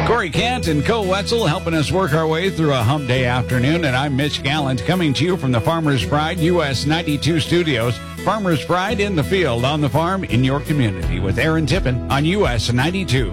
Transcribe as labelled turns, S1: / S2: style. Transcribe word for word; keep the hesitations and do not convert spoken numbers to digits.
S1: Corey Kent and Cole Wetzel helping us work our way through a hump day afternoon, and I'm Mitch Gallant coming to you from the Farmers Pride U S ninety-two studios. Farmers Pride in the field, on the farm, in your community with Aaron Tippin on U S ninety-two.